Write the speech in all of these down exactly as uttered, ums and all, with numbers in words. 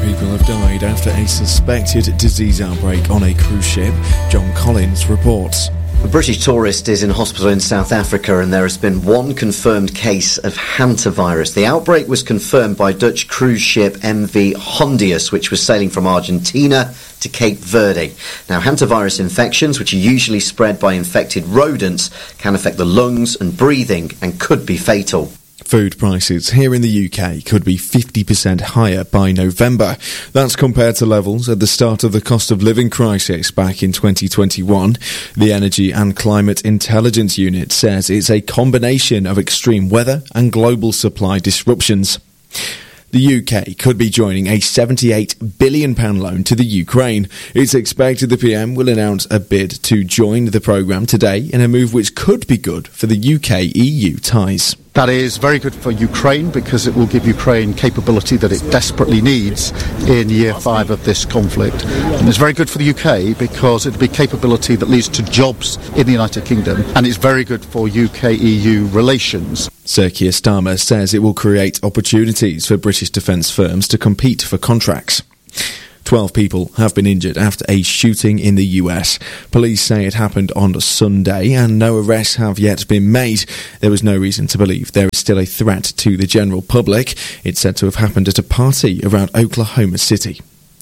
people have died after a suspected disease outbreak on a cruise ship. John Collins reports. A British tourist is in hospital in South Africa and there has been one confirmed case of hantavirus. The outbreak was confirmed by Dutch cruise ship M V Hondius, which was sailing from Argentina to Cape Verde. Now, hantavirus infections, which are usually spread by infected rodents, can affect the lungs and breathing and could be fatal. Food prices here in the U K could be fifty percent higher by November. That's compared to levels at the start of the cost of living crisis back in twenty twenty-one. The Energy and Climate Intelligence Unit says it's a combination of extreme weather and global supply disruptions. The U K could be joining a seventy-eight billion pounds loan to the Ukraine. It's expected the P M will announce a bid to join the programme today in a move which could be good for the U K E U ties. That is very good for Ukraine because it will give Ukraine capability that it desperately needs in year five of this conflict. And it's very good for the U K because it'll be capability that leads to jobs in the United Kingdom, and it's very good for U K E U relations. Sir Keir Starmer says it will create opportunities for British defence firms to compete for contracts. Twelve people have been injured after a shooting in the U S. Police say it happened on Sunday and no arrests have yet been made. There was no reason to believe there is still a threat to the general public. It's said to have happened at a party around Oklahoma City.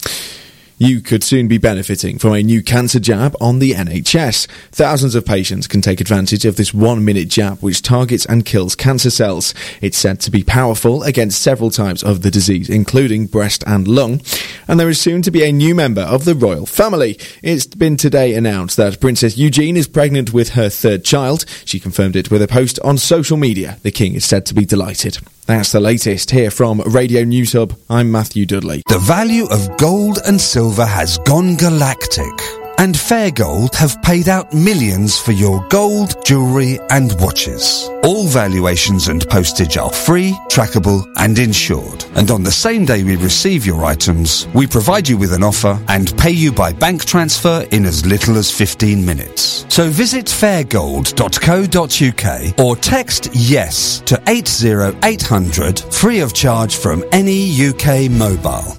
You could soon be benefiting from a new cancer jab on the N H S. Thousands of patients can take advantage of this one-minute jab which targets and kills cancer cells. It's said to be powerful against several types of the disease, including breast and lung. And there is soon to be a new member of the royal family. It's been today announced that Princess Eugenie is pregnant with her third child. She confirmed it with a post on social media. The King is said to be delighted. That's the latest here from Radio News Hub. I'm Matthew Dudley. The value of gold and silver has gone galactic, and Fair Gold have paid out millions for your gold, jewellery and watches. All valuations and postage are free, trackable and insured. And on the same day we receive your items, we provide you with an offer and pay you by bank transfer in as little as fifteen minutes. So visit fair gold dot co dot uk or text YES to eight zero eight hundred free of charge from any U K mobile.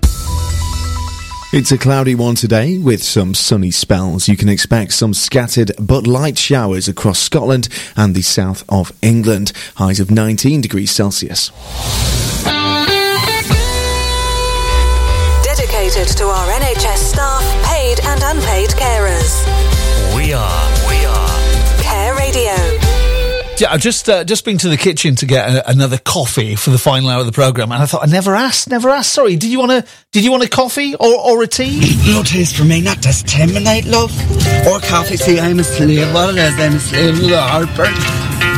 It's a cloudy one today with some sunny spells. You can expect some scattered but light showers across Scotland and the south of England. Highs of nineteen degrees Celsius. Dedicated to our N H S staff, paid and unpaid carers. We are, we are Care Radio. Yeah, I've just uh, just been to the kitchen to get a, another coffee for the final hour of the programme, and I thought I never asked, never asked. Sorry, did you want a did you want a coffee or, or a tea? No taste for me, not just terminate, love. Or coffee. See, I'm a slave. What it is, I'm a slave of the heartburn.